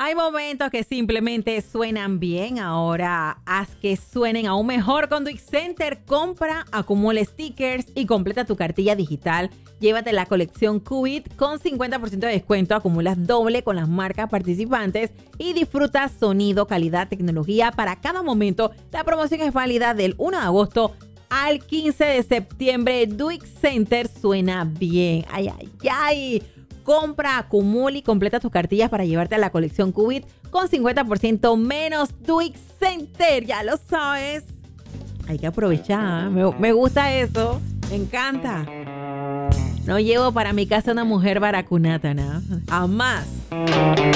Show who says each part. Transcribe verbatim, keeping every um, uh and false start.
Speaker 1: Hay momentos que simplemente suenan bien. Ahora haz que suenen aún mejor con Duix Center. Compra, acumula stickers y completa tu cartilla digital. Llévate la colección Qubit con cincuenta por ciento de descuento. Acumulas doble con las marcas participantes y disfruta sonido, calidad, tecnología para cada momento. La promoción es válida del uno de agosto al quince de septiembre. Duix Center suena bien. Ay, ay, ay. Compra, acumula y completa tus cartillas para llevarte a la colección Qubit con cincuenta por ciento menos. Duix Center, ya lo sabes. Hay que aprovechar. Me, me gusta eso. Me encanta. No llevo para mi casa una mujer baracunata, ¿no? Jamás.